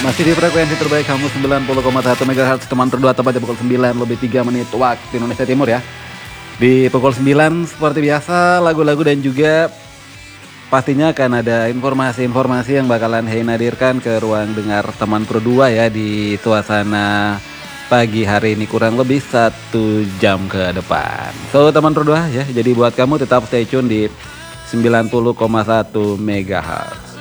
Masih di frekuensi terbaik kamu 90,1 MHz, teman berdua tepat di pukul 9 lebih 3 menit waktu Indonesia Timur ya. Di pukul 9 seperti biasa lagu-lagu dan juga pastinya akan ada informasi-informasi yang bakalan Hein hadirkan ke ruang dengar teman berdua ya di suasana pagi hari ini kurang lebih 1 jam ke depan. So teman berdua ya, jadi buat kamu tetap stay tune di 90,1 MHz.